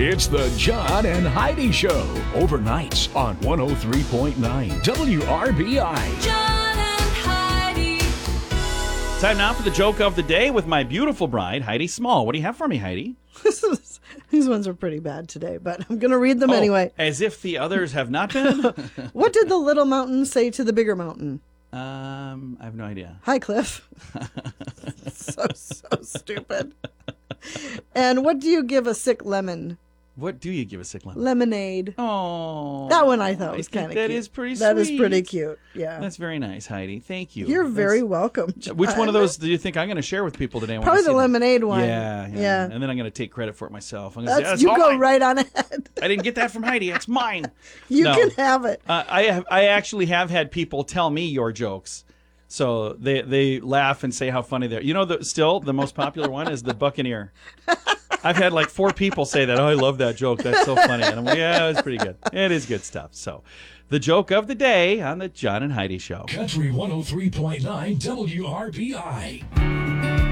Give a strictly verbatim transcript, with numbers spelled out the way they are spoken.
It's the John and Heidi Show, overnights on one oh three point nine W R B I. John and Heidi. Time now for the joke of the day with my beautiful bride, Heidi Small. What do you have for me, Heidi? These ones are pretty bad today, but I'm going to read them Oh, anyway. As if the others have not been? What did the little mountain say to the bigger mountain? um, I have no idea. Hi, Cliff. so, so stupid. And what do you give a sick lemon? What do you give a sick lemon? Lemonade. Oh. That one I thought I was think kind of cute. That is pretty That is sweet. pretty cute. Yeah. That's very nice, Heidi. Thank you. You're That's- very welcome. John. Which one of those do you think I'm going to share with people today? when I Probably see the them? lemonade one. Yeah, yeah, Yeah. And then I'm going to take credit for it myself. I'm going to say, That's, that's you all go mine. right on ahead. I didn't get that from Heidi. It's mine. You No. can have it. Uh, I have, I actually have had people tell me your jokes. So they they laugh and say how funny they're. You know, the, still the most popular one is the Buccaneer. I've had like four people say that. Oh, I love that joke. That's so funny. And I'm like, yeah, it's pretty good. It is good stuff. So, the joke of the day on the John and Heidi Show. Country one oh three point nine W R B I.